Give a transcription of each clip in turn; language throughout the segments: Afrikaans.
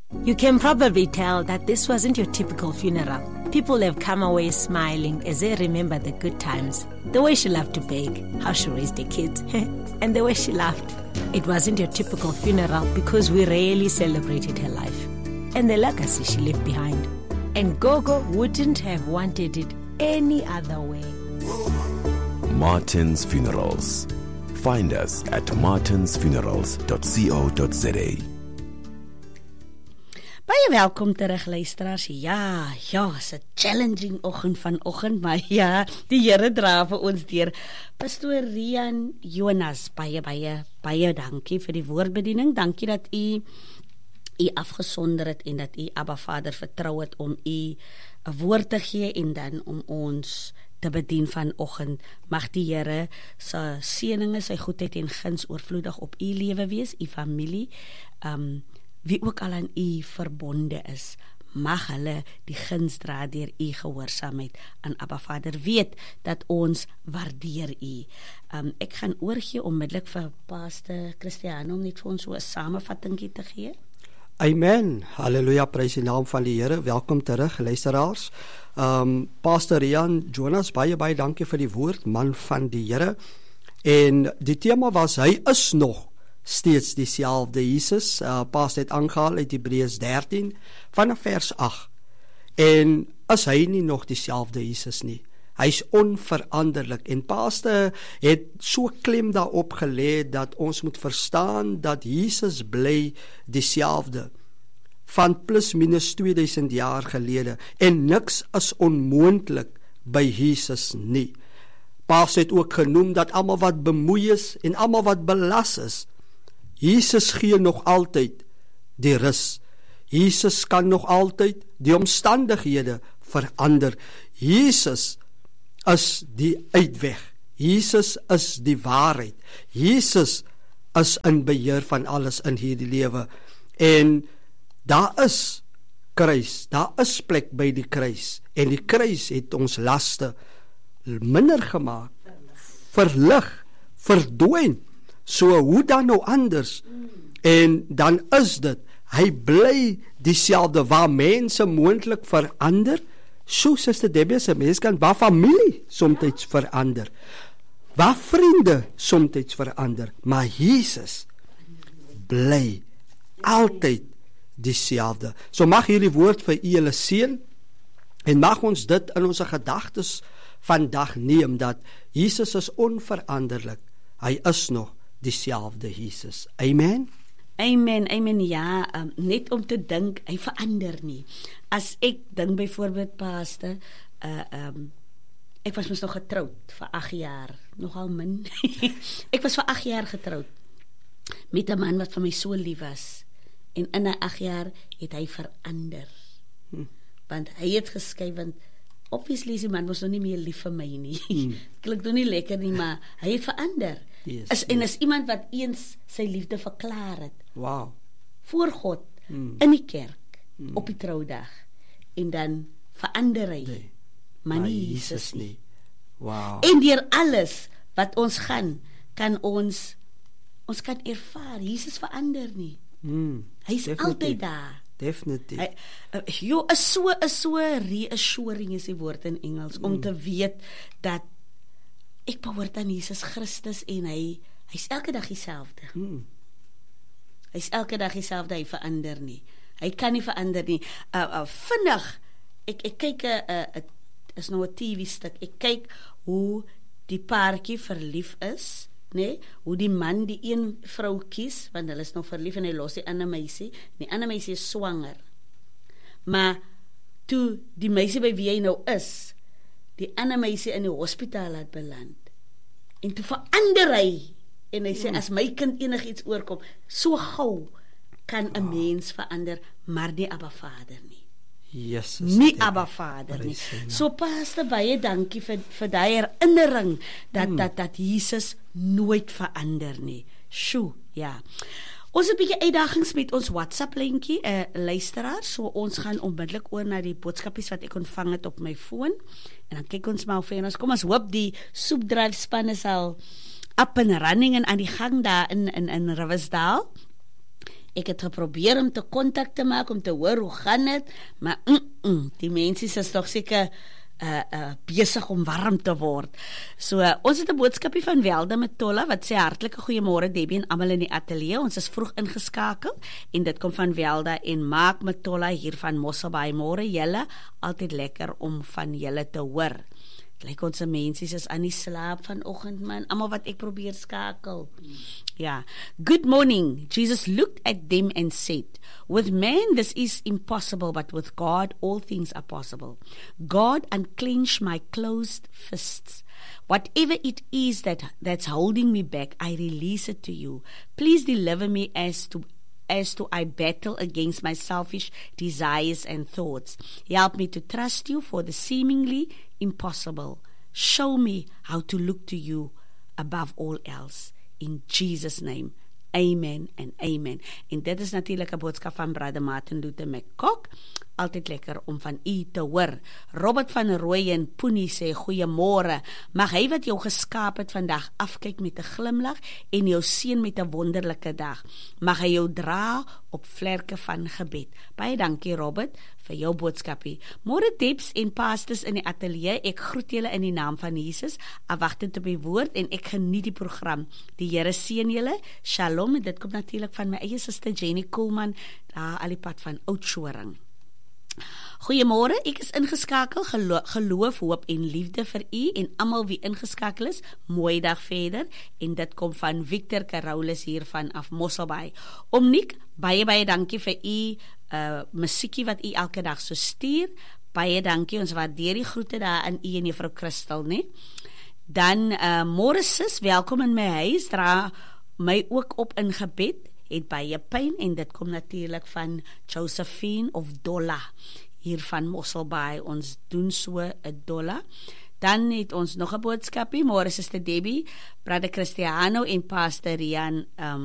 You can probably tell that this wasn't your typical funeral. People have come away smiling as they remember the good times, the way she loved to bake, how she raised the kids, and the way she laughed. It wasn't your typical funeral because we rarely celebrated her life and the legacy she left behind. And Gogo wouldn't have wanted it any other way. Martin's Funerals. Find us at martinsfunerals.co.za. Baie welkom terug luisteraars. Ja, is 'n challenging oggend vanoggend, maar ja, die Here dra vir ons deur. Pastoor Rian Jonas, baie dankie vir die woordbediening. Dankie dat u afgesonder het en dat u Abba Vader vertrou het om u 'n woord te gee en dan om ons te bedien vanoggend. Mag die Here se seëninge, sy goedheid en guns oorvloedig op u lewe wees, u familie, wie ook al aan u verbonde is, mag hulle die guns dra deur u gehoorsaamheid aan Abba Vader. Weet dat ons waardeer u. Ek gaan oorgee onmiddellik vir Pastor Christiaan om net vir ons so 'n samevatting te gee. Amen. Halleluja, prys die naam van die Here. Welkom terug, luisteraars. Pastor Rian Jonas, baie dankie vir die woord, man van die Here. En die tema was, hy is nog steeds dieselfde Jesus. Pastor het aangehaal uit Hebreërs 13 vanaf vers 8. En is hy nie nog dieselfde Jesus nie? Hy's onveranderlik. En Pastor het so klem daarop gelê dat ons moet verstaan dat Jesus bly dieselfde van plus minus 2000 jaar gelede en niks is onmoontlik by Jesus nie. Pastor het ook genoem dat almal wat bemoei is en almal wat belas is, Jesus gee nog altyd die rus. Jesus kan nog altyd die omstandighede verander. Jesus is die uitweg. Jesus is die waarheid. Jesus is in beheer van alles in hierdie lewe. En daar is kruis, daar is plek by die kruis. En die kruis het ons laste minder gemaak, verlig, verdwyn. So hoe dan nou anders? En dan is dit, hy bly dieselfde waar mense moontlik verander. So Suster Debbie se mens kan waar familie soms verander, waar vriende soms verander, maar Jesus bly altyd dieselfde. So mag hierdie woord vir julle seën en mag ons dit in ons gedagtes vandag neem dat Jesus is onveranderlik. Hy is nog dieselfde Jesus. Amen. Amen, ja, net om te dink, hy verander nie. As ek dink byvoorbeeld, Pastor, ek was mos nog getroud vir 8 jaar, nogal min. Ek was vir 8 jaar getroud, met 'n man wat vir my so lief was, en in 'n 8 jaar het hy verander, want hy het geskei, want obviously die man was nog nie meer lief vir my nie, klink nog nie lekker nie, maar hy het verander. Yes, en is iemand wat eens sy liefde verklaar het. Wow. Voor God, in die kerk, op die troudag. En dan verander hy, maar nie Jesus nie. Wow. En deur alles wat ons gaan, kan ons kan ervaar, Jesus verander nie. Hy is altyd daar. Definitief. Is so reassuring is die woord in Engels, om te weet dat ek behoort aan Jesus Christus en hy's elke dag dieselfde. Hy's elke dag dieselfde, hy verander nie. Hy kan nie verander nie. Vinnig, ek kyk, is nou 'n TV-stuk, ek kyk hoe die paartjie verlief is, nee, hoe die man die een vrou kies, want hulle is nou verlief en hy los die ander meisie, en die ander meisie is swanger. Maar toe die meisie by wie hy nou is, die ander meisie in die hospitaal het beland, en toe verander hy, en hy sê, as my kind enigiets oorkom, so gauw kan 'n mens verander, maar nie Abba Vader nie. Jesus, nie Abba Vader nie. So Pastor, baie dankie vir daai herinnering dat Jesus nooit verander nie. Sjoe, ja. Ons het 'n bietjie uitdagings met ons WhatsApp lyntjie, luisteraar, so ons gaan onmiddellik oor na die boodskapies wat ek ontvang het op my foon, en dan kyk ons maar vir ons, kom ons hoop die soepdrive span is al up and running en aan die gang daar in Riversdale, Ek het geprobeer om te kontak te maak, om te hoor hoe gaan dit, maar die mense is nog seker besig om warm te word. So, ons het 'n boodskapie van Welda Matola, wat sê hartlike goeiemôre Debbie en almal in die ateljee. Ons is vroeg ingeskakel, en dit kom van Welda en Mark Matola hier van Mosselbaai. Môre julle, altyd lekker om van julle te hoor. Lyk ons mense is aan die slaap vanoggend man, almal wat ek probeer skakel. Ja. Good morning. Jesus looked at them and said, with man this is impossible, but with God all things are possible. God, unclench my closed fists. Whatever it is that's holding me back, I release it to you. Please deliver me as to I battle against my selfish desires and thoughts. Help me to trust you for the seemingly impossible. Show me how to look to you above all else. In Jesus' name, amen and amen. En dit is natuurlijk 'n boodskap van Brother Martin Luther McCock. Altyd lekker om van u te hoor. Robert van Rooi en Poenie sê goeiemôre. Mag hy wat jou geskaap het vandag afkyk met 'n glimlag en jou seën met 'n wonderlike dag. Mag hy jou dra op vlerke van gebed. Baie dankie Robert vir jou boodskapie. Môre Debs en pastors in die ateljee, ek groet julle in die naam van Jesus, afwagtend op die woord en ek geniet die program. Die Here seën julle. Shalom. En dit kom natuurlik van my eie suster Jenny Koolman, daar al die pad van Oudtshoorn. Goeiemôre, ek is ingeskakel, geloof, hoop en liefde vir u en almal wie ingeskakel is. Mooi dag verder, en dit kom van Victor Carolus hier van af Mosselbaai. Omnik, baie dankie vir u musiekie wat u elke dag so stuur. Baie dankie, ons waardeer die groete daar aan u en juffrou Christel, né? Dan môre sis, welkom in my huis, dra my ook op in gebed. Het baie pyn en dit kom natuurlik van Josephine of Dolla hier van Mosselbaai. Ons doen so 'n Dolla. Dan het ons nog 'n boodskapie. Môre Suster Debbie, Brother Cristiano en Pastor Rian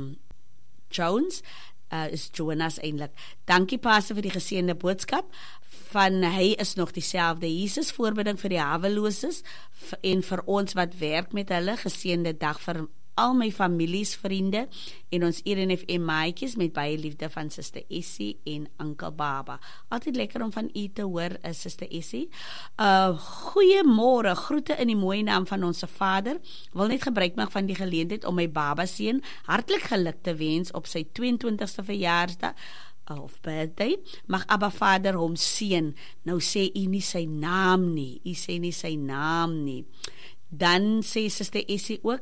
Jones is Jonas eintlik. Dankie Pastor vir die geseënde boodskap. Van hy is nog dieselfde Jesus, voorbeding vir die haweloses en vir ons wat werk met hulle. Geseënde dag vir al my families, vriende en ons ENFM maatjies met baie liefde van Suster Essie en Uncle Baba. Altyd lekker om van u te hoor, Suster Essie. Goeiemôre, groete in die mooi naam van ons Vader. Wil net gebruik maak van die geleentheid om my baba seun hartlik geluk te wens op sy 22ste verjaarsdag of birthday. Mag Abba Vader hom seën. Nou sê u nie sy naam nie. U sê nie sy naam nie. Dan sê Suster Essie ook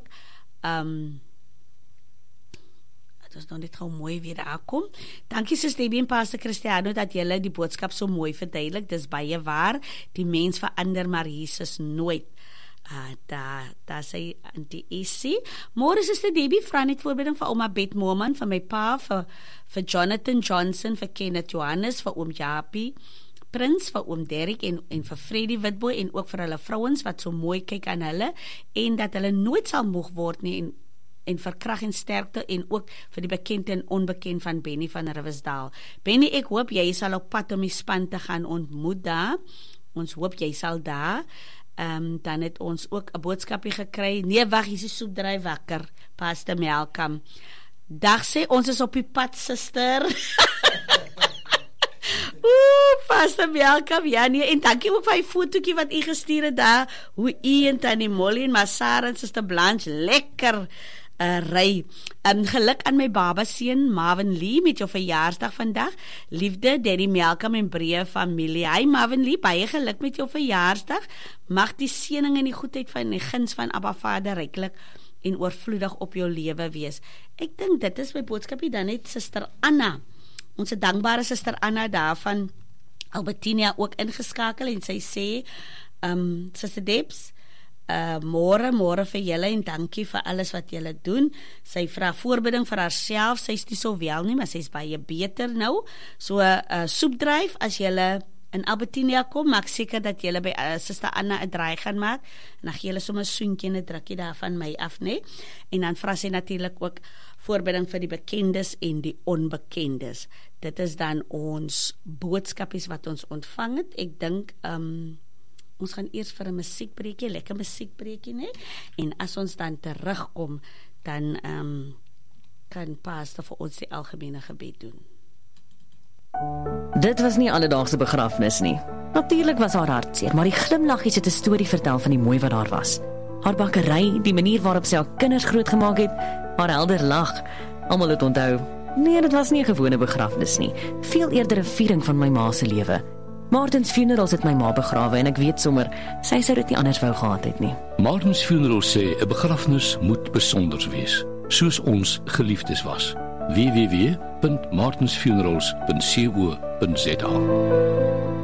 dit is nog net gou mooi weer aankom. Dankie Suster Debbie en Pastor Cristiano dat julle die boodskap so mooi verduidelik. Dis baie waar. Die mens verander maar Jesus nooit. Daar sê Auntie Essie. Môre Suster Debbie, vra net voorbeding vir ouma Bet Moman, vir my pa, vir Jonathan Johnson, vir Kenneth Johannes, vir oom Japie Prins, vir oom Derek en vir Freddie Witboy en ook vir hulle vrouens wat so mooi kyk aan hulle en dat hulle nooit sal moeg word nie en vir krag en sterkte en ook vir die bekende en onbekend van Benny van Riversdal. Benny, ek hoop jy sal op pad om die span te gaan ontmoet daar. Ons hoop jy sal daar. Dan het ons ook 'n boodskapie gekry. Nee, wag, hier is die soepdryf wakker. Pastor Malcolm. Dag sê ons is op die pad, suster. Pastor Malcolm, ja nee, en dankie ook vir die fotootjie wat u gestuur het daar, hoe u en Tannie Molly en Masara en Suster Blanche lekker ry. Geluk aan my baba seun Marvin Lee met jou verjaarsdag vandag. Liefde Daddy Malcolm en breë familie. Hi Marvin Lee, baie geluk met jou verjaarsdag. Mag die seëning en die goedheid van die guns van Abba Vader ryklik en oorvloedig op jou lewe wees. Ek dink dit is my boodskapie dan net Suster Anna. Ons dankbare Suster Anna daarvan Albertina ook ingeskakel en sy sê, Suster Debs, môre vir julle en dankie vir alles wat julle doen. Sy vra voorbeding vir haarself, sy is nie so wel nie, maar sy is baie beter nou. So, soepdryf, as julle in Albertina kom, maak seker dat julle by Suster Anna 'n draai gaan maak, en dan gee julle sommer 'n soentjie en 'n drukkie daarvan my af, né? En dan vra sy natuurlik ook voorbeding vir die bekendes en die onbekendes. Dit is dan ons boodskapies wat ons ontvang het. Ek dink, ons gaan eers vir 'n musiekbreekie, lekker musiekbreekie, né? En as ons dan terugkom, dan kan pastor vir ons die algemene gebed doen. Dit was nie alledaagse begrafnis nie. Natuurlik was haar hartseer, maar die glimlaggies het 'n storie vertel van die mooi wat daar was. Haar bakkery, die manier waarop sy haar kinders grootgemaak het, haar helder lag. Almal het onthou, nee, dit was nie 'n gewone begrafnis nie, veel eerder 'n viering van my ma se lewe. Martins Funerals het my ma begrawe en ek weet sommer, sy sou dit nie anders wou gehad het nie. Martins Funerals sê 'n begrafnis moet besonder wees, soos ons geliefdes was. www.martinsfunerals.co.za